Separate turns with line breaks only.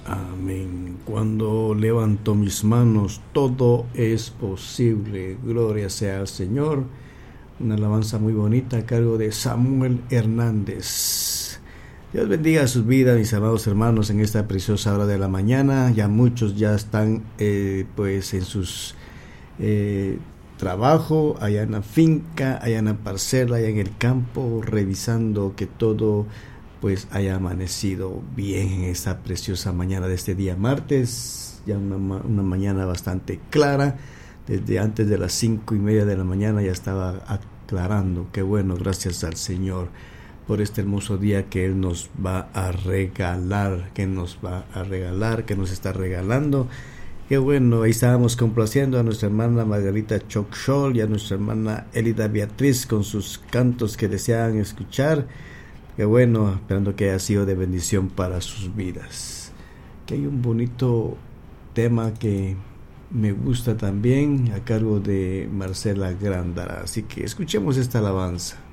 Amén. Cuando levanto mis manos, todo es posible. Gloria sea al Señor. Una alabanza muy bonita a cargo de Samuel Hernández. Dios bendiga sus vidas, mis amados hermanos, en esta preciosa hora de la mañana. Ya muchos ya están pues en sus trabajo, allá en la finca, allá en la parcela, allá en el campo, revisando que todo pues haya amanecido bien en esta preciosa mañana de este día martes. Ya una mañana bastante clara. Desde antes de las 5:30 de la mañana ya estaba aclarando. Qué bueno, gracias al Señor por este hermoso día que Él nos va a regalar, que nos está regalando. Qué bueno, ahí estábamos complaciendo a nuestra hermana Margarita Choczol y a nuestra hermana Elida Beatriz con sus cantos que deseaban escuchar. Qué bueno, esperando que haya sido de bendición para sus vidas. Que hay un bonito tema que me gusta también a cargo de Marcela Gándara, así que escuchemos esta alabanza.